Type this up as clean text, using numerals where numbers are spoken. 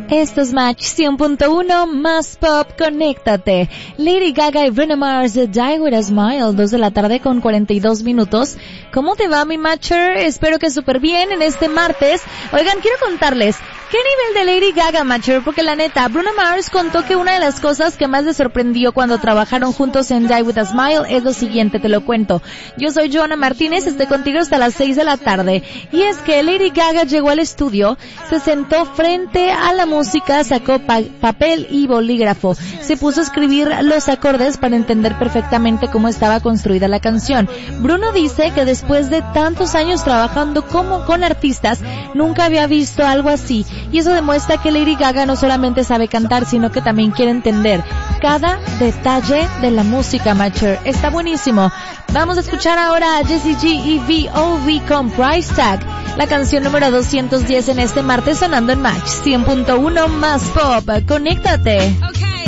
Esto es Match 100.1 más pop, conéctate. Lady Gaga y Bruno Mars, Die With a Smile, 2 de la tarde con 42 minutos. ¿Cómo te va, mi Matcher? Espero que súper bien en este martes. Oigan, quiero contarles, ¿qué nivel de Lady Gaga, Matcher? Porque la neta, Bruno Mars contó que una de las cosas que más le sorprendió cuando trabajaron juntos en Die With a Smile es lo siguiente, te lo cuento. Yo soy Joana Martínez, estoy contigo hasta las 6 de la tarde. Y es que Lady Gaga llegó al estudio, se sentó frente a la música, sacó papel y bolígrafo. Se puso a escribir los acordes para entender perfectamente cómo estaba construida la canción. Bruno dice que después de tantos años trabajando con artistas, nunca había visto algo así. Y eso demuestra que Lady Gaga no solamente sabe cantar, sino que también quiere entender cada detalle de la música, Matcher. Está buenísimo. Vamos a escuchar ahora a Jessie G y V.O.V. con Price Tag, la canción número 210 en este martes sonando en Match 100.1 más pop. Conéctate.